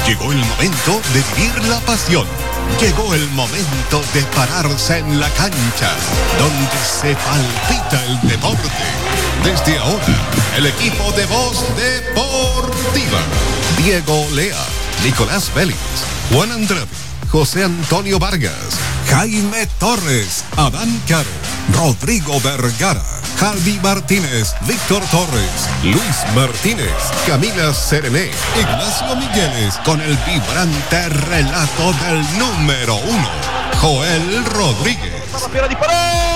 Llegó el momento de vivir la pasión. Llegó el momento de pararse en la cancha, donde se palpita el deporte. Desde ahora, el equipo de Voz Deportiva. Diego Lea, Nicolás Vélez, Juan Andrade, José Antonio Vargas, Jaime Torres, Adán Caro, Rodrigo Vergara, Javi Martínez, Víctor Torres, Luis Martínez, Camila Serené, Ignacio Migueles, con el vibrante relato del número 1, Joel Rodríguez. ¡Disparó!